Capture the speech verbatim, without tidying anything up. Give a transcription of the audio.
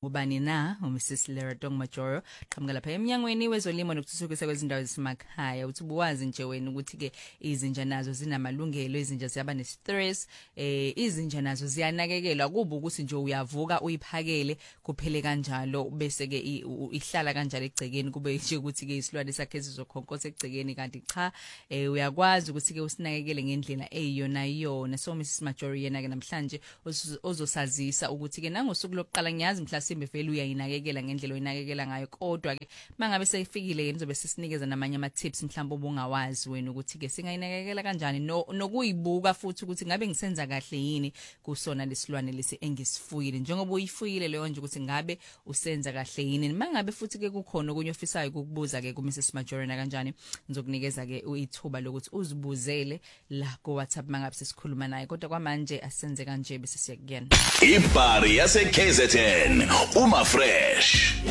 Ubani na uMrs Leratong Majoro qhamuka lapha eminyangweni wezolimo nokuthuthukiswa kwezindawo zasemakhaya uthi buwazi nje wena ukuthi ke izinja nazo zinamalungelo izinja ziyaba nestress eh izinja nazo ziyanakekelwa kuba ukuthi nje uyavuka uyiphakele kuphele kanjalo bese ke ihlala kanjalo egcekeni kube nje ukuthi ke isilwane sakhe sizokhonkosa egcekeni kanti cha eh uyakwazi ukuthi ke usinakekele ngendlela eyiyona yona so Mrs Majoro yena ke namhlanje ozosazisa ukuthi ke nangosuku lokuqala ngiyazi mhlawumbe vele uyayinakekela ngendlela oyinakekela ngayo kodwa ke mangabe seyifikile yena uzobe sesinikeza namanye ama tips mhlawumbe obungawazi wena ukuthi ke singayinakekela kanjani nokuyibuka futhi ukuthi ngabe ngisenza kahle yini kusona lesilwane lesi engisifuyile njengoba uyifuyile leyo nje ukuthi ngabe usenza kahle yini mangabe futhi ke kukhona okunye ofisayo ukukubuza ke ku Mrs Majoro na kanjani ngizokunikeza ke ithuba lokuthi uzibuzele la ku WhatsApp mangabe sesikhuluma naye kodwa kwamanje asenze kanje bese siyakuyena Ibari yase K Z N Uma Fresh.